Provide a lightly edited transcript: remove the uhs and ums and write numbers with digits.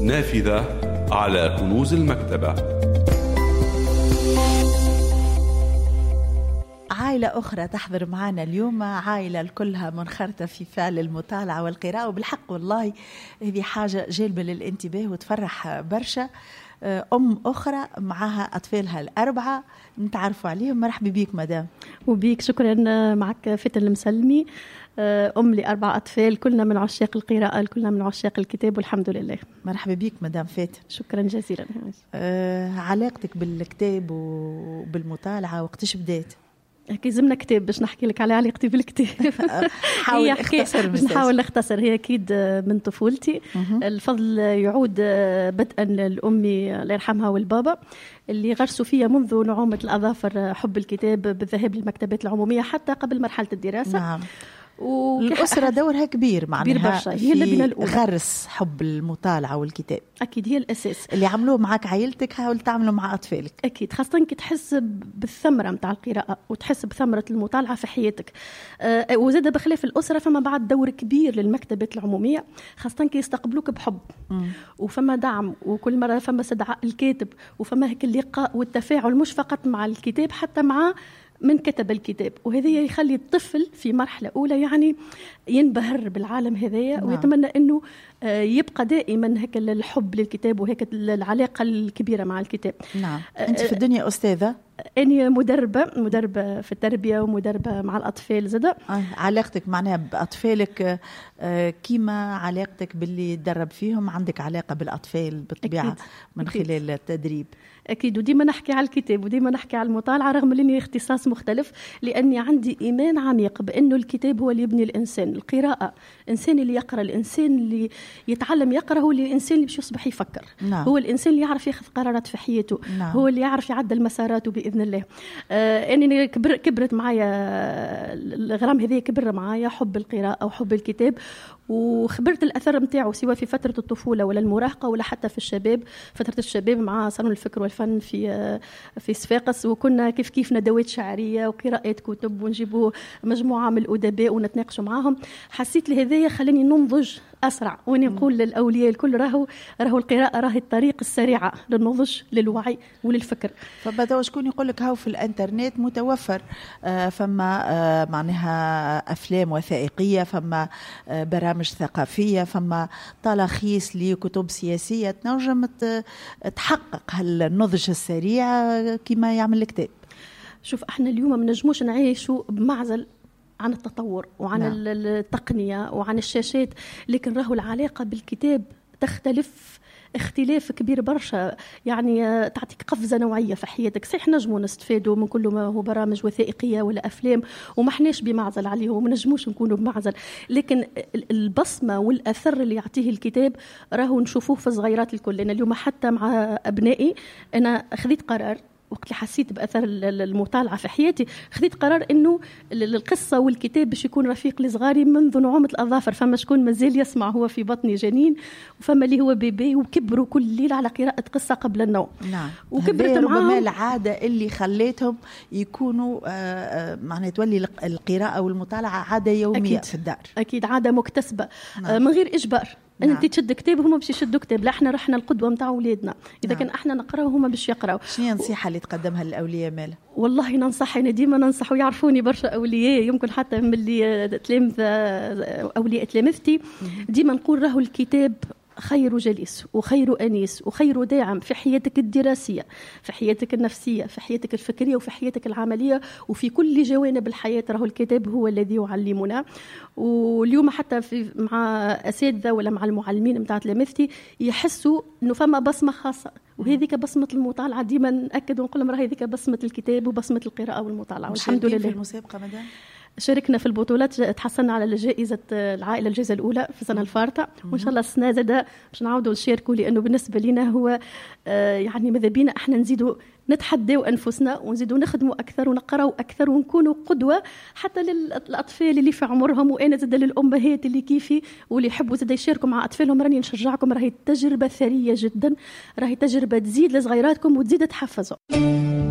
نافذة على كنوز المكتبة. عائلة أخرى تحضر معنا اليوم، عائلة كلها منخرطة في فعل المطالعة والقراءة، وبالحق والله هذه حاجة جالبة للانتباه وتفرح برشا. أم أخرى معها أطفالها الأربعة نتعرفوا عليهم. مرحبا بيك مدام. وبيك شكرا. معك فتن المسلمي، أم لأربع أطفال، كلنا من عشاق القراءة، كلنا من عشاق الكتاب والحمد لله. مرحبا بيك مدام فاتن. شكرا جزيلا. علاقتك بالكتاب وبالمطالعة وقتش بدات؟ أكيد زمنا كتاب باش نحكي لك على علاقتي بالكتاب. حاول اختصر. باش نحاول نختصر. هي أكيد من طفولتي. الفضل يعود بدءا لأمي الله يرحمها والبابا اللي غرسوا فيها منذ نعومة الأظافر حب الكتاب بالذهاب للمكتبات العمومية حتى قبل مرحلة الدراسة. نعم. الأسرة دورها كبير معناها هي اللي بنا الأولى. غرس حب المطالعة والكتاب أكيد هي الأساس. اللي عملوه معك عائلتك حاول تعملوا مع أطفالك. أكيد خاصة كي تحس بالثمرة متاع القراءة وتحس بثمرة المطالعة في حياتك. وزاد بخلاف الأسرة فما بعد دور كبير للمكتبات العمومية، خاصة كي يستقبلوك بحب وفما دعم، وكل مرة فما استدعاء الكاتب وفما هيك اللقاء والتفاعل مش فقط مع الكتاب حتى مع من كتب الكتاب. وهذا يخلي الطفل في مرحلة أولى يعني ينبهر بالعالم هذايا ويتمنى أنه يبقى دائما هيك الحب للكتاب وهيك العلاقة الكبيرة مع الكتاب. نعم. أنت في الدنيا أستاذة؟ أنا مدربة في التربية ومدربة مع الأطفال زدا. علاقتك معناها بأطفالك كيما علاقتك باللي تدرب فيهم، عندك علاقة بالأطفال بالطبيعة. أكيد. من خلال التدريب. أكيد. وديما نحكي على الكتاب وديما نحكي على المطالعة رغم أني اختصاص مختلف، لأني عندي إيمان عميق بأنه الكتاب هو اللي يبني الإنسان. القراءة الإنسان اللي يقرأ، الإنسان اللي يتعلم يقرأ هو الإنسان اللي باش يصبح يفكر. نعم. هو الإنسان اللي يعرف ياخذ قرارات في حياته. نعم. هو اللي يعرف يعدل مساراته بإذن الله. أني كبرت معايا الغرام هذه، كبر معايا حب القراءة وحب الكتاب، وخبرت الأثر متاعه سواء في فترة الطفولة ولا المراهقة ولا حتى في الشباب. فترة الشباب مع صالون الفكر والفن في صفاقس، وكنا كيف ندوات شعرية وقراءات كتب ونجيبوا مجموعة من الأدباء ونتناقشوا معهم. حسيت لهذا خلاني ننضج أسرع، وأني نقول للأولياء الكل راهو القراءة راهي الطريق السريعة للنضج للوعي وللفكر. فبدأ شكون يقول لك هاو في الانترنت متوفر فما معناها أفلام وثائقية، فما برامج ثقافية، فما تلخيص لكتب سياسية تنجم تحقق هالنضج السريع كما يعمل الكتاب. شوف احنا اليوم ما نجموش نعيشوا بمعزل عن التطور وعن التقنية وعن الشاشات، لكن راهو العلاقة بالكتاب تختلف اختلاف كبير برشا، يعني تعطيك قفزة نوعية في حياتك. صحيح نجموا نستفادوا من كل ما هو برامج وثائقية ولا أفلام وما حناش بمعزل عليهم وما نجموش نكونوا بمعزل، لكن البصمة والأثر اللي يعطيه الكتاب راهو نشوفوه في الصغيرات الكل. أنا اليوم حتى مع أبنائي أنا خذيت قرار وقت اللي حسيت بأثر المطالعة في حياتي، خذيت قرار إنه القصة والكتاب باش يكون رفيق لصغاري منذ نعومة الأظافر. فما شكون مازال يسمع هو في بطني جنين، وفما اللي هو بيبي وكبروا كل ليلة على قراءة قصة قبل النوم. نعم. وكبرت معهم. معاهم العادة اللي خليتهم يكونوا معناها تولي القراءة والمطالعة عادة يومية. أكيد. في الدار. أكيد عادة مكتسبة. نعم. من غير إجبار. نعم. انت تشد كتاب هما باش يشدوا كتاب، لا احنا رحنا القدوه نتاع اولادنا. اذا كان احنا نقراو هما باش يقراو. شنو النصيحه اللي تقدمها للاولياء مالا؟ والله ننصح، انا ديما ننصح ويعرفوني برشا اولياء، يمكن حتى من اللي تلامذه اولياء تلامذتي، ديما نقول راهو الكتاب خير جليس وخير أنيس وخير داعم في حياتك الدراسية، في حياتك النفسية، في حياتك الفكرية، وفي حياتك العملية، وفي كل جوانب الحياة. راهو الكتاب هو الذي يعلمنا. واليوم حتى مع أساتذة ولا مع المعلمين متاع تلامذتي يحسوا إنه فما بصمة خاصة، وهذيك بصمة المطالعة. ديما نأكد ونقول لهم راهي هذيك بصمة الكتاب وبصمة القراءة والمطالعة. والحمد لله. في المسابقة مدام شاركنا في البطولات، تحصلنا على جائزة العائلة الجائزة الأولى في السنة الفارطة، وإن شاء الله السنة زادة باش نعاودوا نشاركوا، لأنه بالنسبة لنا هو يعني ماذا بينا احنا نزيدوا نتحدوا أنفسنا ونزيدوا نخدموا أكثر ونقرأوا أكثر ونكونوا قدوة حتى للأطفال اللي في عمرهم، وأنا زاد للأمهات اللي كيفي واللي يحبوا زاد يشاركوا مع أطفالهم. راني نشجعكم، راهي تجربة ثرية جدا، راهي تجربة تزيد لصغيراتكم وتزيد تحفزوا.